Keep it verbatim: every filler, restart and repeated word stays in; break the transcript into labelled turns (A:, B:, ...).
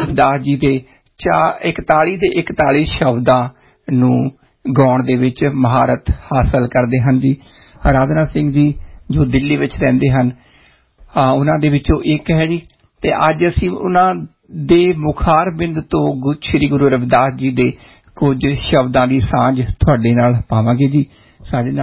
A: ਰਵਿਦਾਸ ਜੀ ਦੇ ਚਾਰ ਇਕਤਾਲੀ ਦੇ ਇਕਤਾਲੀ ਸ਼ਬਦਾਂ ਨੂੰ ਗਾਉਣ ਦੇ ਵਿੱਚ ਮਹਾਰਤ ਹਾਸਲ ਕਰਦੇ ਹਨ ਜੀ। ਅਰਾਧਨਾ ਸਿੰਘ ਜੀ ਜੋ ਦਿੱਲੀ ਵਿੱਚ ਰਹਿੰਦੇ ਹਨ, ਉਹਨਾਂ ਦੇ ਵਿੱਚੋਂ ਇੱਕ ਹੈ ਜੀ। ਤੇ ਅੱਜ ਅਸੀਂ ਉਹਨਾਂ ਦੇ ਮੁਖਾਰ ਬਿੰਦ ਤੋਂ ਸ੍ਰੀ ਗੁਰੂ ਰਵਿਦਾਸ ਜੀ ਦੇ ਕੁਝ ਸ਼ਬਦਾਂ ਦੀ ਸਾਂਝ ਤੁਹਾਡੇ ਨਾਲ ਪਾਵਾਂਗੇ ਜੀ। ਸਾਡੇ ਨਾਲ